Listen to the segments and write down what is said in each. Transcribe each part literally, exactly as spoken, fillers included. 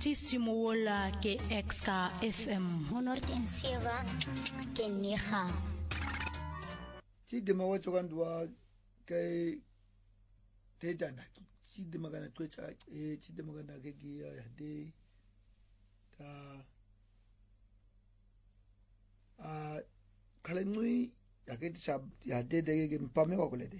ti simola ke Exka F M honderd zeven ke negen. Ti de mawa chokandwa kai tetana ti de magana twecha e ti de magana ke gi ya de ta a kalengui ya ke sa ya de de ke mpame wa kule de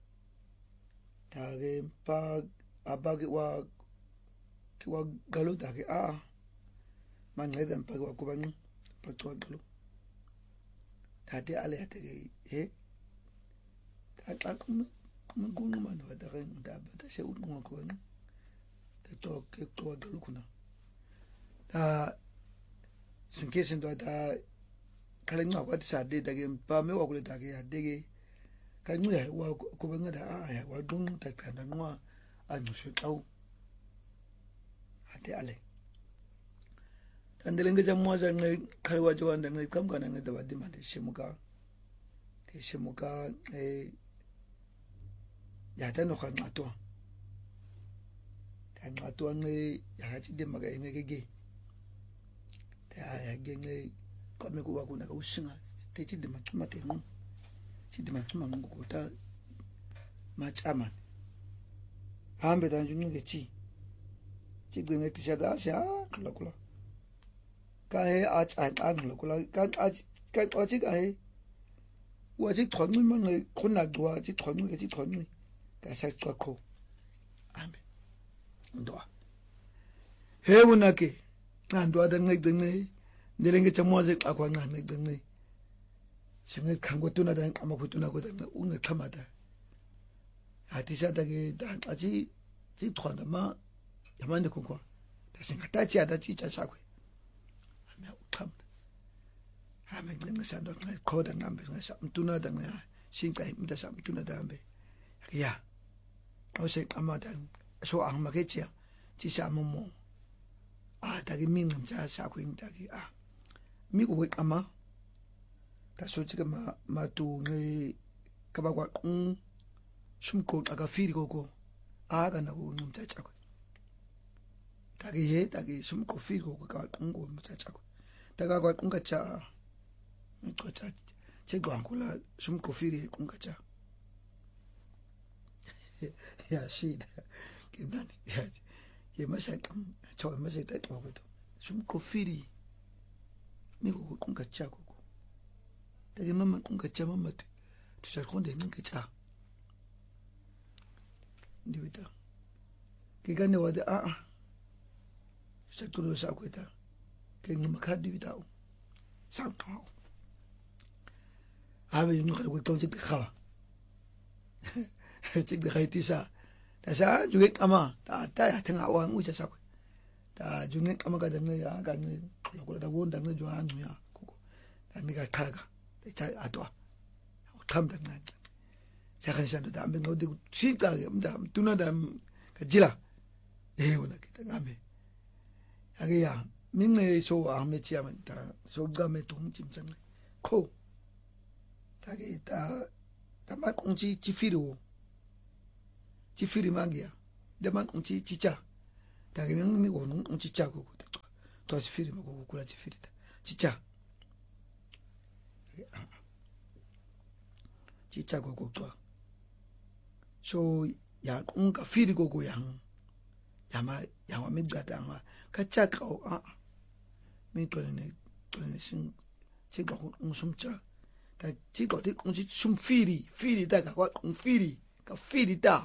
ta ke pa abage wa ke wa galo ta ke a man le dan pa wa ko ban pa to galo ta de ale ta ke he ta kum kum man wa da ren da ba ta se ungu ko ban ta to ke to galo kuna ta sinke sin do ta kalengwa kwa tsa de ta ke pa me wa kule ta ke ya de ke ka ngu ya wa ko ban da a ya wa dung ta ka na nwa a nyu se tau ate ale tandelenge jamwa za ngai kalwa jo anda ngai kam kana ngai da wadi ma de shimuka de shimuka e ya ta no khan ato ta ato ngai ya ha ti de maga ngai ge ge ta ya ge ngai ko me ko wa kuna ka usinga te ti de ma tuma te no ti de ma tuma ngo ko ta ma chama ambe dan junu ge chi chi gwe ti shada sha kula kula ka he a cha ka kula kula ka a ka o chi ka he wa chi thon mi ma ngai khona dwa chi thon mi chi thon mi ka sa twa ko ambe ndo he wona ke ndo da ngai de ngai nelenge cha mo ze akwa ngai de ngai singa kango tuna da kama kutuna ko da unga kamada ati sa da ke da aji chi thon ma yamande kuko da singa ta chi ada chi cha sa kwe ame ukam ame ngi sa ndo ngai ko da ngambe ngai sa mtuna da ngai singa imda sa mtuna da ambe ya o se kamada so ang maketia chi sa momo a da ke mingam cha sa kwe da ke a mi ko ama ta so chi ma ma tu ngai ka ba kwa um shumko aga firi gogo a da na go num cha cha kwe ta ke he ta ke shumko firi gogo ka kungo mu cha cha kwe ta ga kwa kunga cha mi ko cha che go ankula shumko firi kunga cha ya shi ke nani ya ye ma sa kam cho ma sa ta ko to shumko firi mi go kunga cha gogo ta ke mama kunga cha mama tu tu sa konde ngi cha ndibita ke gane wa da a sa tulo sa kweta ke ngi makadi bitao sa ko ave yu ngalo ko to khawa tik de khaiti sa ta sa ju ke kama ta ta ya tanga wa ngu cha sa ko ta ju ngi kama ga da ne ya ga ne ko da won da ne jo anu ya ko ta mi ga khaga ta cha atwa tham da na sa kan sa da ambe no de chika da tuna da ka jila e wona ke ta ngame age ya minne so a me chi am ta so ga me tung chim chang ko ta ge ta ta ma kung chi chi firu chi firu magia de ma kung chi chi cha ta ge mi go nung chi cha ko ko to to chi firu ma ko ko la chi firu ta chi cha chi cha ko ko to so ya unga firi gogo yang yama yama mi gata ma ka cha ka o a mi to ne to ne sin chi go un sum cha ta chi go de un chi sum firi firi da ka un firi ka firi da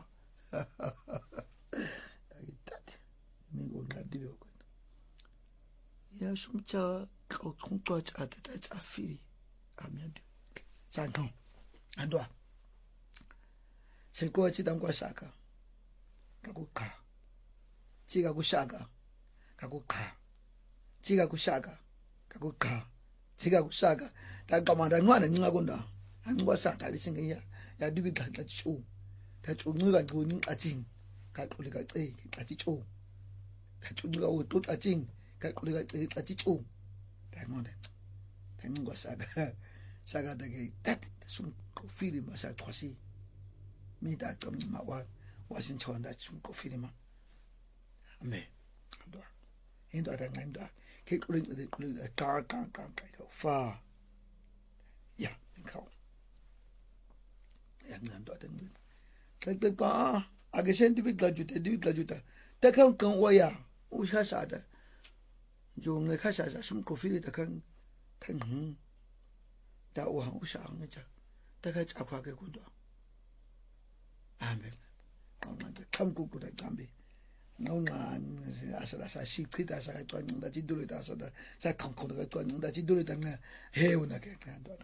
ta mi go la di ko ya sum cha ka o kun to cha ta cha firi a mi adu san ton andwa se ko chi dang kwa saka ka ku ka chi ga ku saka ka ku ka chi ga ku saka ka ku ka chi ga ku saka ta ka ma da nwa na nga ko nda an wa sa ta li sing ya ya du bi ga ta chu ta chu ngu ga ku ni a jing ka ku le ga e ka chi chu ta chu ga o tu a jing ka ku le ga e ka chi chu ta mo de ta ngwa saka saka da ge tat sum ko fili ma sa trosi mi da tom ma wa wa sin chon da sum ko fili ma ame do into ada nganda ke kuling de kuling ka ka ka ka fa ya khau ya nganda ada ngin ke ke ka age scientific la jute di la juta ta kan kan waya u sha sa da jo nge kha sa sa sum ko fi ta kan kan hu da u ha u sha nge cha ta ka cha kwa ke ku do amen nganda kam ku ku da jambe nonga asala sa sikrita sa ka nda ti dole ta sa da sa kan ko da ka nda ti dole ta na he una ke kan do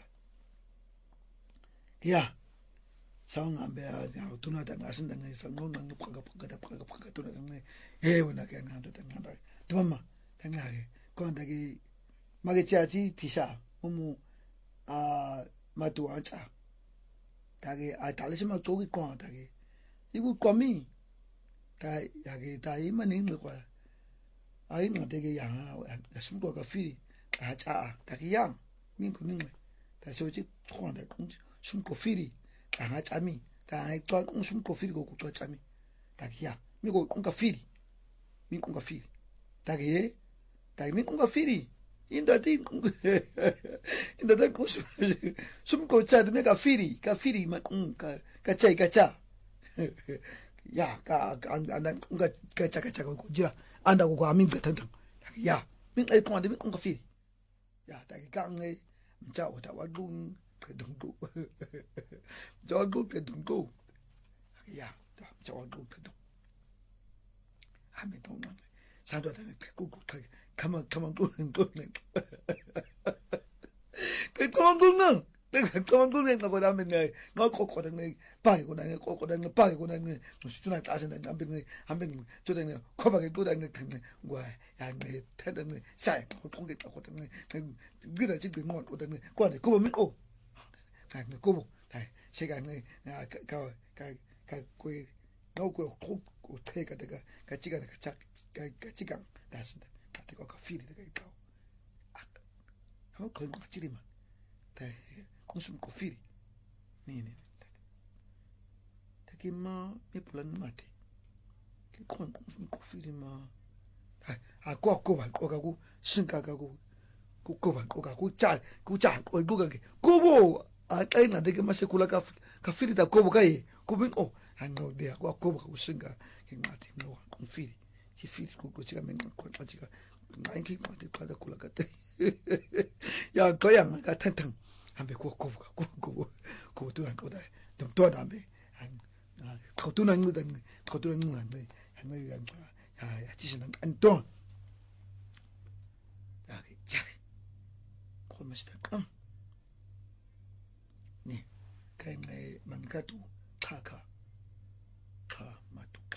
ya sang ambe a tuna da ngasin da ngai sang nonga ni paka paka da paka paka tuna da ngai he una ke kan do ta ngai to mama ta ngai ko da ki ma ke cha ti pisa mu a ma tu a cha ta ke a ta le ma to ki ko ta ke igu ko mi ta ya ke ta i ma ni ngwa ai no de ke yang a sum ko ka fi a cha ta ke yang min ku ni ta so chi khon da kong sum ko fi ta ha cha mi ta ai to kong sum ko fi ko ku to cha mi ta ke ya mi ko kong ka fi min kong ka fi ta ke ta min kong ka fi inda ti inda da ko sum ko cha de ka fi ka fi ma ka ka cha ka cha ya ka anda nga ka cha ka cha ko jira anda ko amin ka tan tan ya min ai ko anda min ko fi ya ta ka ngai mcha wa ta wa dung ke dung du jo du ke dung du ya ta jo du ke dung amin to na sa do ta ku ku ta kama kama du du ne ke kama du na 내가 그만 그냥 나고 나면 내 너고 거든네 빠이고 나네 거거든네 빠이고 나네 수준아 따서는 남편이 한번 저대네 코박에 또다네 그네 뭐야 야네 태드네 사이 통게 거거든네 그다 지금 뭐 거든네 거네 그거 믿고 가네 그거 다 시간에 가가가가 거기 너고 고 태가 내가 같이가 같이 같이가 다신다 같이가 그 필이 내가 있고 아 한 건 같이리만 다 kusum kofiri nini taki ma me pulan mate ke kon kusum kofiri ma a ko ko ba ko ga ku shin ka ga ku ku ko ba ko ga ku cha ku cha ko bu ga ke ko bo a kai na de ke ma se kula ka ka firi ta ko bo kai ku bin o han no de ko ko ba ku shin ka ke mate no ku firi ci firi ku ko ci ga men ko ta ci ga ngai ki ma de pa da kula ka te ya ko yang ka tan tan 한배 고고가 고고 고도한 거다 좀 도나매 한 고도는 거다 고도는 안돼 한의 간다 야야 지시는 안동 야기 자 고마시다 네 그네 만가도 카카 카 마투카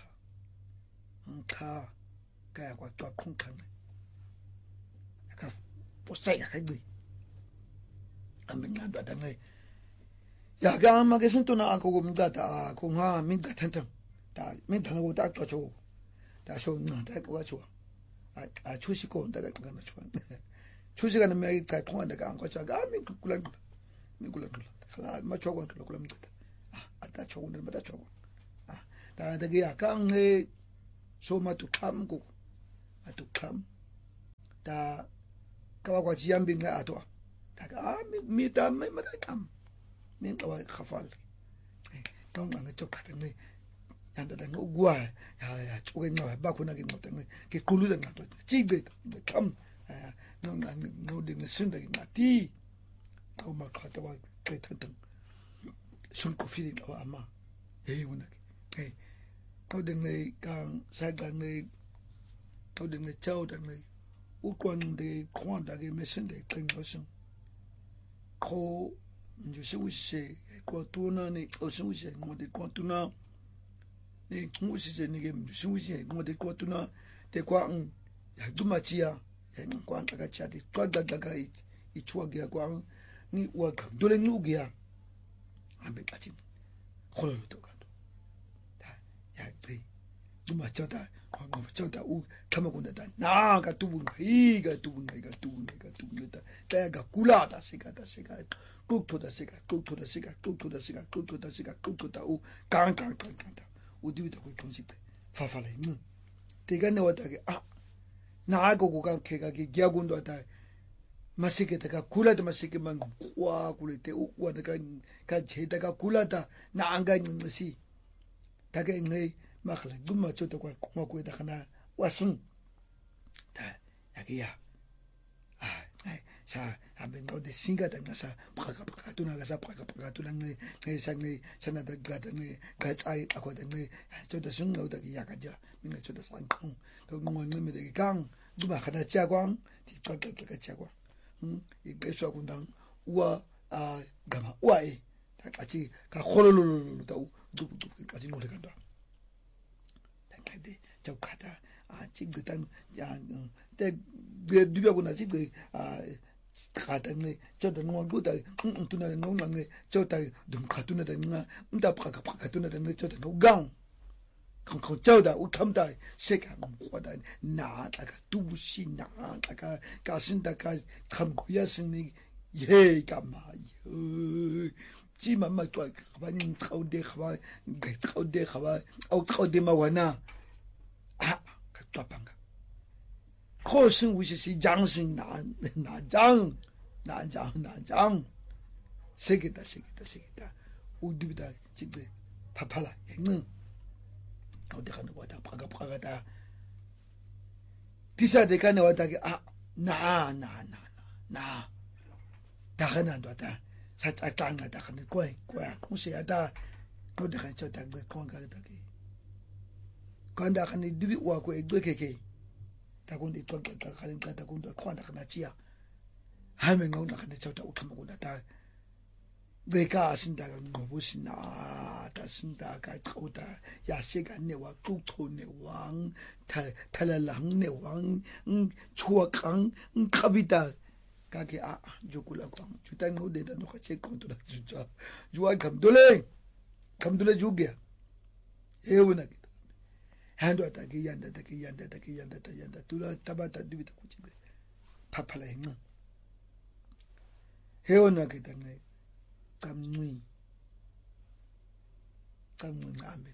카 가야과 또 콩칸 약간 보세가 가지 ambil ada ngai ya ga ma ke sinto na ko minta ta ko nga minta tantan ta minta na ko ta to cho ta so na ta ko cho a a chu시 ko da ga na cho chu시 ga na me ka ko da ga ko cha ga min kulan min kulan la ma cho ko ko min ta a ta cho ne ma ta cho a ta da ga ka ngai so ma tu kam ko ma tu kam ta ka wa ji yam bin ga ato 다가 미다 메마다 감 민가와 카팔 동안 쪽 같은데 난다다 노구아 야야 쪽에 나와 바꾸나기 못하네 그 굴르던 것도 찌게 감 너는 노딩 신다기 나티 고마 카타와 그랬던 숨고 피는 거 아마 에이구나기 에이 거든네 강 사강네 거든네 차오든네 우권데 콘다게 메신데 큰 것은 ko njusi wuse ko tuna ni osi wuse ngode ko tuna ni ngusi se ni game njusi wuse ngode ko tuna te kwa n ya jumachia ya kwa ntaka chati kwa daga i chwa gya kwa ni wa dole nugia ambe pati kholo to ka ta ya tri jumachata kwa ngo chota u kama kuna da na ka tubunga i ka tubunga ka tubunga ka tubunga ta ga kula ta sika ta sika kukto da sika kukto da sika kukto da sika kukto da sika kukto da u kan kan kan kan ta u di da ko tonsi fa fa le mu te ga ne wa ta ke ah naako ko ka kheka ke gya gundo ta masike ta ka kula ta masike man kwa kulete ukwa ka ka jeta ka kula ta na anga ngisi ta ke ngai makhle duma chota kwa kuma ko ta kana wasun ta yakiya ah sa amben no de singa ta ngasa phaka phaka tuna ngasa phaka phaka tuna ngai ngai sang ngai sana da ga da ngai ga tsai akwa da ngai chota sun no da ya ka ja minga chota sang khong to ngwan ngai me de gang duma khana cha kwang ti chwa ka ka cha kwang hm i ge swa kundang wa a gama wa e ta ka chi ka kholololo ta u du du ka chi no le kan da ta ka de chau khata a chi gu tan ya te de du ba kuna chi ge a khatan cho da no gu da tu na no na ne cho ta dum khatu na da nga nda phaka phaka tu na da ne cho da no gang khong khong cho da u tham da se ka mo kwa da na ta ka tu shi na ta ka ka sin da ka tham ku ya sin ni ye ka ma ye ji ma ma to ba ni khau de khwa ga khau de khwa au khau de ma wana a ka to panga可是我是是讲是难难讲难讲难讲，谁给他谁给他谁给他，我对不对？这个啪啪了，嗯，我得看到我他啪个啪个他，第三得看到我他个啊，那那那那那，他很难多他，他他讲啊，他很乖乖，公司啊他，我得看叫他个光个他个，quand他看你对比我个一个 K K。ta kun di to ta khalin ta kun to khwana khana chia ha me ngau na khane chauta uthama kun ta ve ka sin ta ngo bu sin na ta sin ta ka chauta ya se ka ne wa tu tho ne wang ta ta la lang ne wang chua kang khabita ka ke a jukula kwang chuta ngo de da no kha che kon to da juja juwa kam dole kam dole jugya he wona hando ta ki yanda ta ki yanda ta ki yanda ta yanda tula tabata dubita kuchibe papala hinga heona ke tangai kamnui kamnui ngambe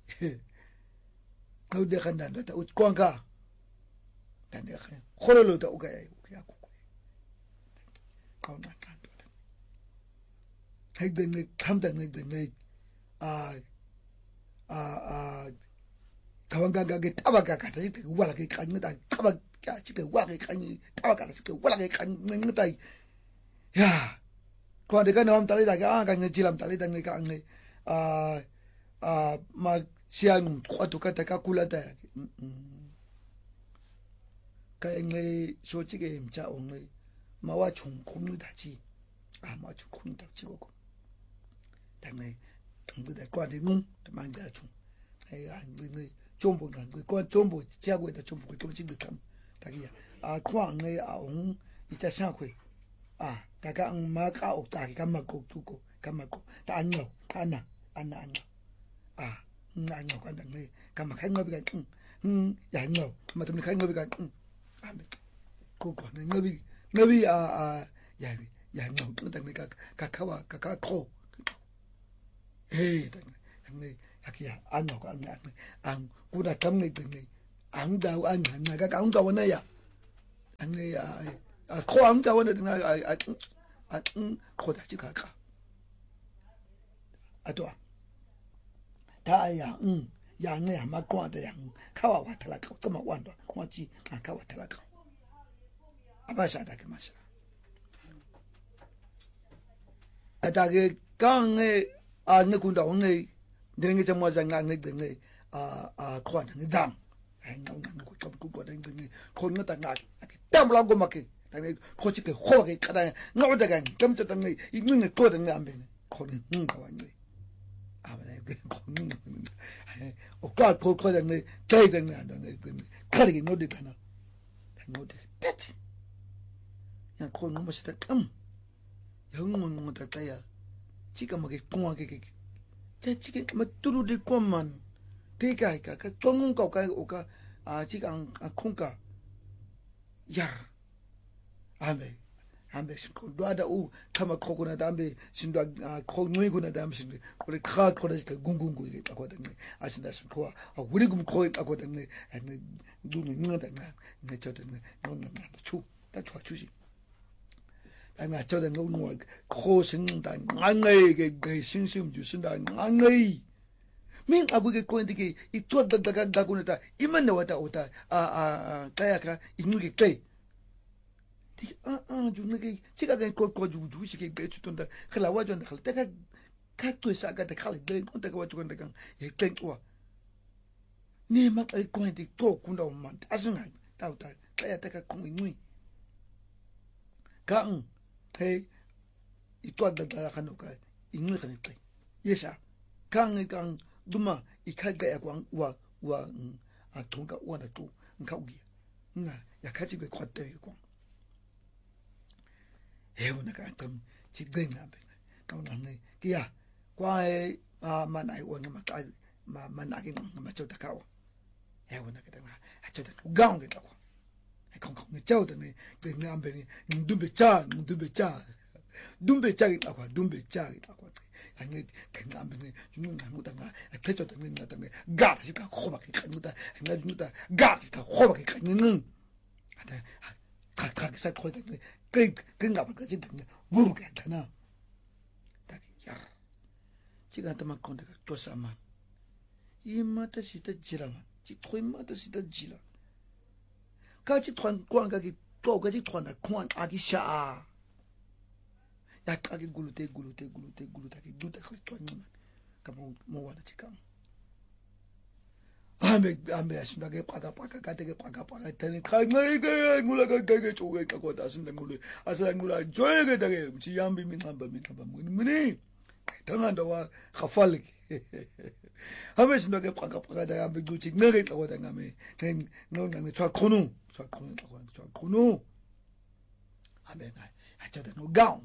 kau de khanda ta ut kwanga tande kha khololo ta ukaya ukya ku kau na kan to hai de ne tham da ne de ne a a a kawanga ga ge tabaka ka ta ke wala ke kan ta tabaka chi ke wa ke kan tabaka chi ke wala ke kan ng ta ya ko de ka nom ta le da ga ka ngi jilam ta le da ngi ka ngi a a ma sian ko to ka ta ka kula ta ka ngi so chi ke im cha ong le ma wa chung khum ni da chi a ma chung khum da chi ko ko ta ngi ngi da kwa de ngung ta ma ga chung ai a ngi jombo kan ko jombo jia ko da jombo ko chi de kam ta ki a kwa ngai a ong i ta sa ko a ta ka ang ma ka o ta ka ma ko tu ko ka ma ko ta anyo ana ana ana a na nyo ka ngai ka ma khai ngai ka hm ya nyo ma tum khai ngai ka a me ko ko ngai ngai a a ya ya nyo ta ngai ka ka ka wa ka ka ko he ta ngai kia ano ka nga ang kuna kam ngai ngai ang daw an na ka ang daw na ya ang ngai a ko ang daw na nga a a ko da chi ka ka ato ta ya um ya ngai ma kwa da ya ka wa wa tala ka ka ma wan do ko chi ka wa tala ka abasha da ka masha ata ke kang ngai a ne kun daw ngai ngi cha mo za nga ngi de ngi a a khwan ngi zam ai ngau ngi ko top ku ko de ngi khon nga ta nga tam la go ma ke ta ngi kho chi ke kho ke ka da ngau da ga kam cha ta ngi i ngi ngi ko de ngi ambe khon ngi ka wa ngi a ba de khon ngi o ka ko ko de ngi tai de ngi ando ngi ka ri no de kana ta no de tet ya khon mo sa ta kam ya ngi mo ta ta ya chi ka ma ke ko ke ke 제 지금 뭐 뚜루리 꽃만 대가이가 그 좋은 거가 오가 아 지금 아 콩가 야 아메 아 ambe sikodwada u khama khokona dambe sindwa khonqi kuna dambe sindwe kole khat khona sike gungungu ke akhoda nqe asinda sikhoa awuli kumkhoi akhoda nqe ane ngcunga nceda nqa ngechoda nqe nqonqa chu tachwa chushi anga choda nqonqa khosi nqinda nqanqeke qeshinshim jusinda nqanqei min abuke kwendike itswa daga daga kunata imane wata uta a a kayaka inuke kay ti a a junake chika ga ko ko ju ju shike ga chutonda khala wajon khala taka ka to sa ga ta khala de konta ga wajon daga e klenkwa ni ma ka kwendike to kunda man asinga ta ta kaya taka kumi nui ka un hey itswa daga khanuka inuke kay yesa kang kang duma ikaga ya kwang wa wa atunga wana tu nkaugi nga yakati be kwate ko hebu na ka tam chigdenga be ka na ne kia kwa e manai wona ma ka ma manaki ma chota kawa hebu na ka ta a chota gaung ke ta ko e kong kong chao de ne de ngambe ni ndumbe cha ndumbe cha dumbe cha ta ko dumbe cha ta ko ane kengambe junga mutanga apeto tanga tanga gar sita khoba ke khanuta nga junta gar sita khoba ke khanin ata tak tak sa khoda ke kenga ba ke tanga wu ke tana tak ya chiga tama konda ka tosama imata sita jirama chi thoimata sita jila ka chi thon kwang ka ki to ka chi thon na kwang agi sha yakaki gulute gulute gulute gulute ki duta ko twanyama kama mo wala chikam ambe ambe asinda ke paka paka kate ke paka paka tani khangai ke ngula ka ke choge ka ko dasinda ngule asa ngula joye ke dage chiyambi mi ngamba mi ngamba muni muni tanganda wa khafalik ambe asinda ke paka paka da ambe duchi ngere ka ko da ngame ken ngong ngame chwa khonu chwa khonu ka ko chwa khonu ambe na acha da no gaung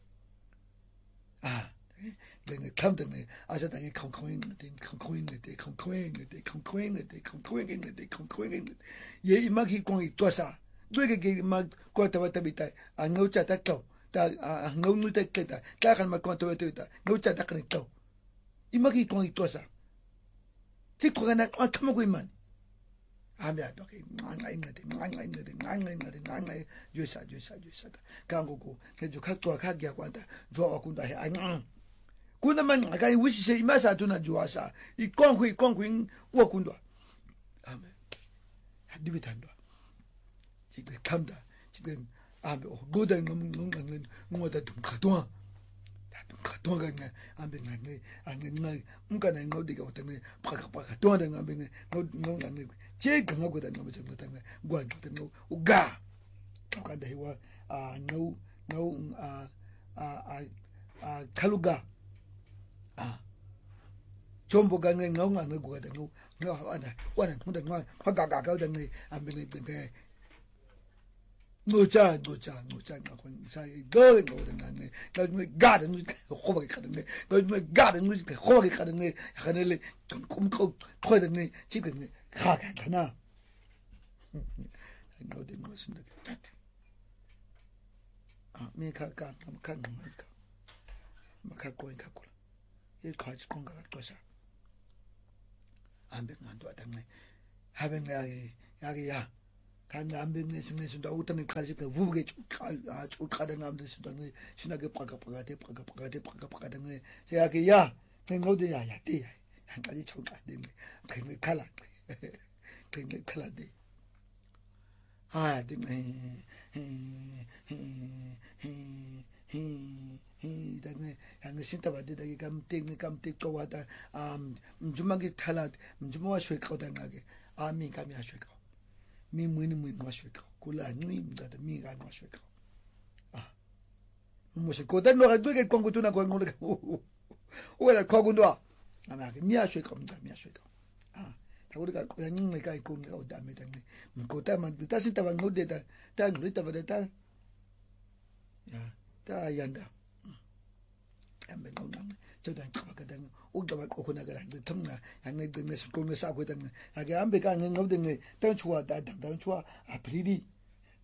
ah then come to me I said I come coin the come coin the come coin the come coin the come coin the come coin ye imaki con itosa duke ke mag kota wata bita ang no chata to ta ang no no ta ta ta kan mag kota wata bita no chata kan to imaki con itosa ti ko na kamo ko iman amya to ke ngai ngai ngai ngai ngai ngai ngai ngai josa josa josa kango ko ke jo katwa kagya kwanda jo akunda he an kuna man akai wishi se imasa tuna joasa ikonkwi ikonkwi wakundwa amen hadibitandwa chite kamda chite ambe goda ngam ngam ngoda dum khatwa dum khatwa ga ambe ngai ange ngai mukana ngodi ga otane phaka phaka to ngambe ngam ngam che ganga goda ngam chakna tanga gwa jota no uga akanda hiwa a no no a a a kaluga a chombo ganga ngau nganga goda no ngau ana wana muda ngwa phaka ga ga da ne ambe ne de no cha no cha no cha na ko sai go go da ne ga me ga da no khoba ke khadne ga me ga da no khoba ke khadne khanele kum ko khoy da ne chi ga ne kha ga na no de no sin da ah me ka ka am ka no ka ma ka ko ka ko e ka chi ko ga to sa ambe ngando atane habe ngai ya ya kan ambe ne sinne sinda utane kaji ka vuge a chukada ngamde sinda sinage paka paka te paka paka te paka paka de se ya ke ya ngode ya ya te ya kaji chukada de ke kala ke kala de ha de he he he he he dane yang sinta bade de kam te kam te to wata am mjumagi thala mjumwa shwe khoda ngage ami kam ya shwe mi mwini mwini mwashweka kula nui mdada mi ga mwashweka ah mwashe koda no ga duke kongo tuna kwa ngole wala kwa gundwa ama ke mi ashweka mda mi ashweka ah takuri ka kwa nyinga ka ikonga o dame tane mkota man ta sinta ba ngode ta ta ngita ba ta ya ta yanda ambe ngona 저단 가거든 오다가 오고나가 탐나 양내 등에 스콘에 싸고 있다는 하게 안배가 안 ngobden 당 좋아다 당 좋아 아프리디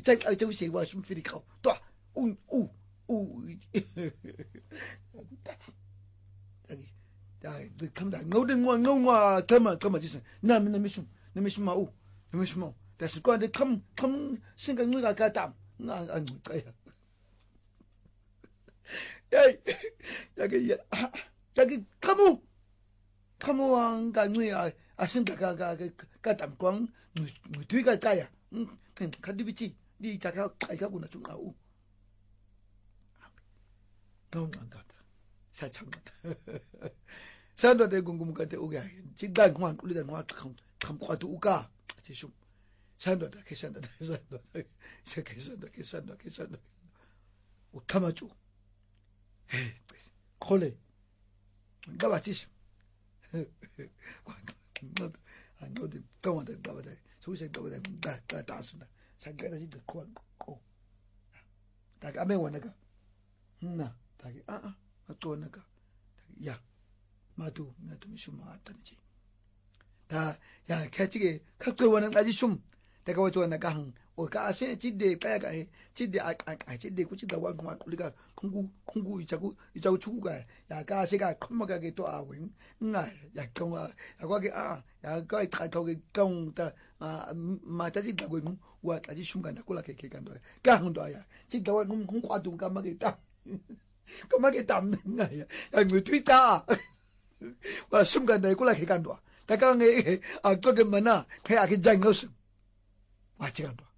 이제 이제 우시 와 숨필이 가. 또 우, 우, 우. 여기. 야, 그 감다. 노든 뭐 노마 담아 담아 지선. 남 남이 숨. 남이 숨마 우. 남이 숨마. that's 거 근데 컴 컴 생각을 가 담. 나안 거야. 야, 여기 여기 카무 카무왕 가누야 아신다가가 그 담광 무무뒤가 짜야 응 가디비치 니 자가 가이가구나 좀 아우 너무 간다 사창다 산도대 궁금한데 오게 진단 공안 꿀리다 노아 감과도 우가 지금 산도다 계산다 산도다 계산다 계산다 계산다 우타마주 콜레 가바치시 너 안고도 가만다 가바다 소세 가바다 다 다스나 상가라 진짜 코코 다 가메 원나가 나 다기 아아 또 나가 야 마두 나도 미슈마 왔다지 다야 캐치게 각도 원은 아주 좀 내가 왜 좋아나가 한 오가세 지데 까가 지데 아아 지데 구치다 왕과 우리가 공구 공구 이자고 이자고 추구가 야가세가 컴마가게 또 아고 나 약경아 야과게 아 야가 가가게 경다 아 마타지 가고 와 아주 순간다 꼴라게 개간도 가흥도야 지다 왕 공과도 까마게 딱 까마게 담는 거야 야 뭐트위다 와 순간다 꼴라게 간도 다가게 아 그게 뭐나 그야 그 장거스 와치간도